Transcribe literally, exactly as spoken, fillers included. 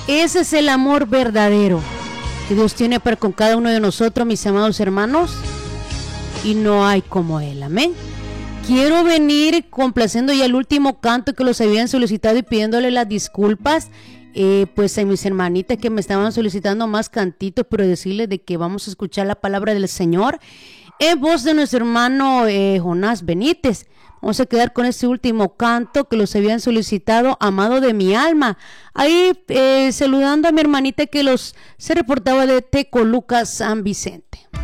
Ese es el amor verdadero que Dios tiene para con cada uno de nosotros, mis amados hermanos, y no hay como Él, amén. Quiero venir complaciendo ya el último canto que los habían solicitado y pidiéndole las disculpas, eh, pues a mis hermanitas que me estaban solicitando más cantitos, pero decirles de que vamos a escuchar la palabra del Señor en voz de nuestro hermano eh, Jonás Benítez. Vamos a quedar con este último canto que los habían solicitado, Amado de mi alma. Ahí eh, saludando a mi hermanita que los se reportaba de Tecoluca, San Vicente.